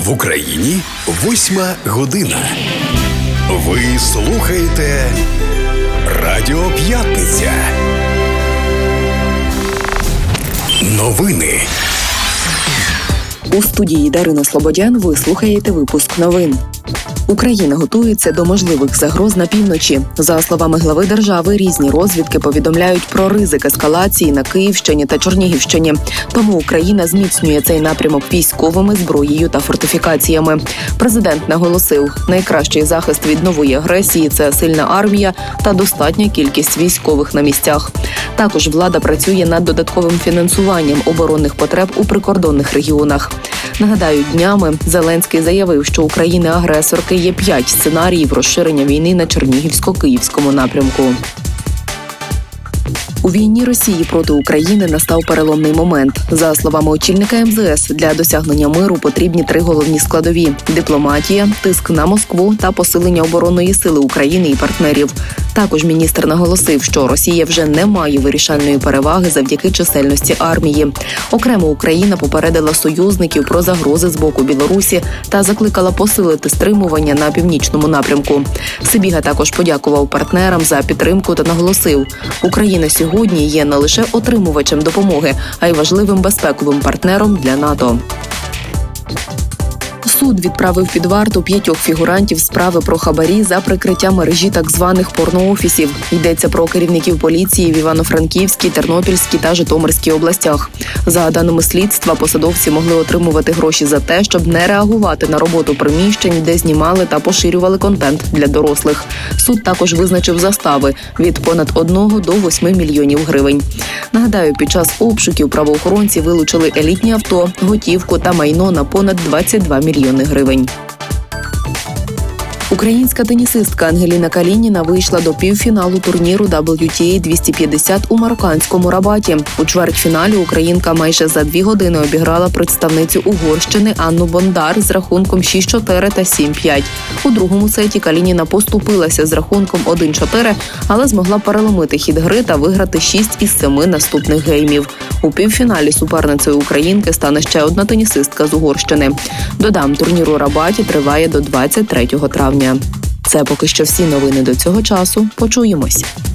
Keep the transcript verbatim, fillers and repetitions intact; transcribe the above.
В Україні восьма година. Ви слухаєте Радіо П'ятниця. Новини. У студії Дарина Слободян ви слухаєте випуск новин. Україна готується до можливих загроз на півночі. За словами глави держави, різні розвідки повідомляють про ризик ескалації на Київщині та Чернігівщині. Тому Україна зміцнює цей напрямок військовими, зброєю та фортифікаціями. Президент наголосив, найкращий захист від нової агресії – це сильна армія та достатня кількість військових на місцях. Також влада працює над додатковим фінансуванням оборонних потреб у прикордонних регіонах. Нагадаю, днями Зеленський заявив, що у країни-агресорки є п'ять сценаріїв розширення війни на Чернігівсько-Київському напрямку. У війні Росії проти України настав переломний момент. За словами очільника ем зе ес, для досягнення миру потрібні три головні складові – дипломатія, тиск на Москву та посилення оборонної сили України і партнерів. Також міністр наголосив, що Росія вже не має вирішальної переваги завдяки чисельності армії. Окремо Україна попередила союзників про загрози з боку Білорусі та закликала посилити стримування на північному напрямку. Сибіга також подякував партнерам за підтримку та наголосив, Україна сьогодні є не лише отримувачем допомоги, а й важливим безпековим партнером для НАТО. Суд відправив під варту п'ятьох фігурантів справи про хабарі за прикриття мережі так званих порноофісів. Йдеться про керівників поліції в Івано-Франківській, Тернопільській та Житомирській областях. За даними слідства, посадовці могли отримувати гроші за те, щоб не реагувати на роботу приміщень, де знімали та поширювали контент для дорослих. Суд також визначив застави від понад одного до восьми мільйонів гривень. Нагадаю, під час обшуків правоохоронці вилучили елітні авто, готівку та майно на понад двадцять два мільйони гривень. Українська тенісистка Ангеліна Калініна вийшла до півфіналу турніру дабл ю ті ей двісті п'ятдесят у марокканському Рабаті. У чвертьфіналі українка майже за дві години обіграла представницю Угорщини Анну Бондар з рахунком шість чотири та сім п'ять. У другому сеті Калініна поступилася з рахунком один чотири, але змогла переломити хід гри та виграти шість із семи наступних геймів. У півфіналі суперницею українки стане ще одна тенісистка з Угорщини. Додам, турнір у Рабаті триває до двадцять третього травня. Це поки що всі новини до цього часу. Почуємось.